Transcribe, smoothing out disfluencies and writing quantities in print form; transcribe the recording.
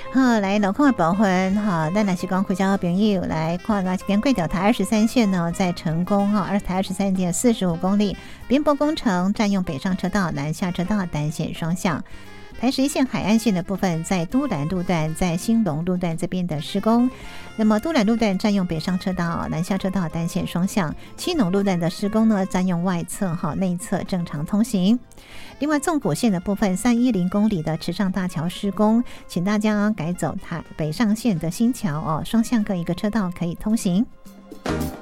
好，来路况的部分哈，咱若是讲开车的朋友来看，那跟贵角台23线呢，在成功哈，台23线45公里，边坡工程占用北上车道、南下车道单线双向。台11线海岸线的部分，在都兰路段、在兴隆路段这边的施工。那么都兰路段占用北上车道、南下车道单线双向；七农路段的施工呢，占用外侧哈，内侧正常通行。另外，纵谷线的部分，310公里的池上大桥施工，请大家改走北上线的新桥哦，双向各一个车道可以通行。